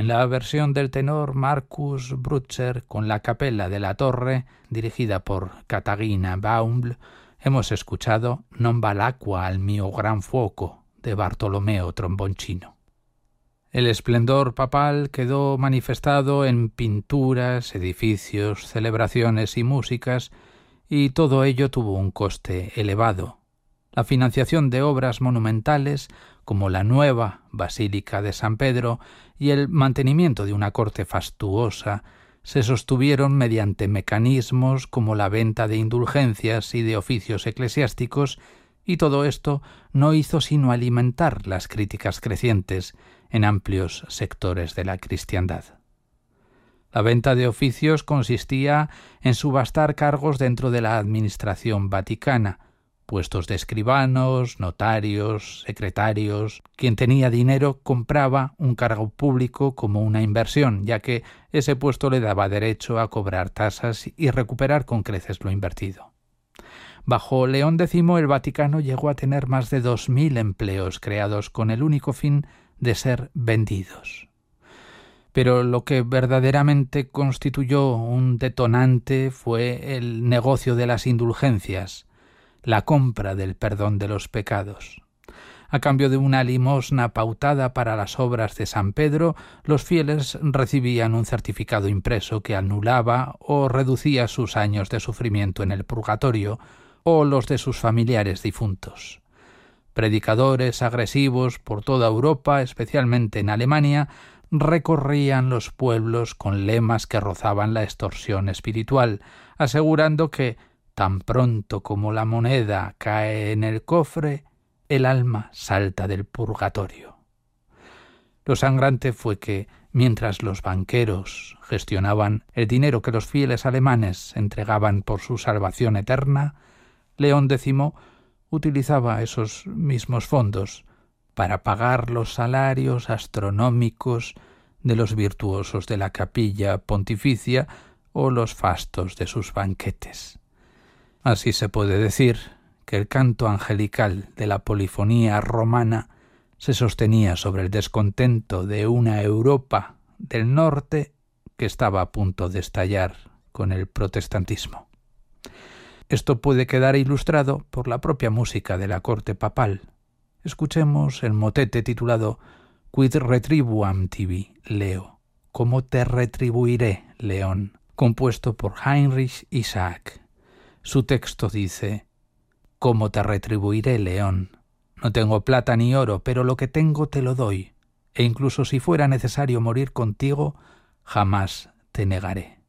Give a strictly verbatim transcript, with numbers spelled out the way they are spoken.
En la versión del tenor Markus Brutzer con la Capella de la Torre, dirigida por Katharina Bauml, hemos escuchado Non va l'acqua al mio gran fuoco de Bartolomeo Tromboncino. El esplendor papal quedó manifestado en pinturas, edificios, celebraciones y músicas, y todo ello tuvo un coste elevado. La financiación de obras monumentales, como la nueva Basílica de San Pedro, y el mantenimiento de una corte fastuosa, se sostuvieron mediante mecanismos como la venta de indulgencias y de oficios eclesiásticos, y todo esto no hizo sino alimentar las críticas crecientes en amplios sectores de la cristiandad. La venta de oficios consistía en subastar cargos dentro de la administración vaticana, puestos de escribanos, notarios, secretarios. Quien tenía dinero compraba un cargo público como una inversión, ya que ese puesto le daba derecho a cobrar tasas y recuperar con creces lo invertido. Bajo León décimo el Vaticano llegó a tener más de dos mil empleos creados con el único fin de ser vendidos. Pero lo que verdaderamente constituyó un detonante fue el negocio de las indulgencias, la compra del perdón de los pecados. A cambio de una limosna pautada para las obras de San Pedro, los fieles recibían un certificado impreso que anulaba o reducía sus años de sufrimiento en el purgatorio o los de sus familiares difuntos. Predicadores agresivos por toda Europa, especialmente en Alemania, recorrían los pueblos con lemas que rozaban la extorsión espiritual, asegurando que tan pronto como la moneda cae en el cofre, el alma salta del purgatorio. Lo sangrante fue que, mientras los banqueros gestionaban el dinero que los fieles alemanes entregaban por su salvación eterna, León décimo utilizaba esos mismos fondos para pagar los salarios astronómicos de los virtuosos de la capilla pontificia o los fastos de sus banquetes. Así se puede decir que el canto angelical de la polifonía romana se sostenía sobre el descontento de una Europa del norte que estaba a punto de estallar con el protestantismo. Esto puede quedar ilustrado por la propia música de la corte papal. Escuchemos el motete titulado Quid retribuam tibi, Leo, ¿cómo te retribuiré, León?, compuesto por Heinrich Isaac. Su texto dice: ¿Cómo te retribuiré, León? No tengo plata ni oro, pero lo que tengo te lo doy, e incluso si fuera necesario morir contigo, jamás te negaré.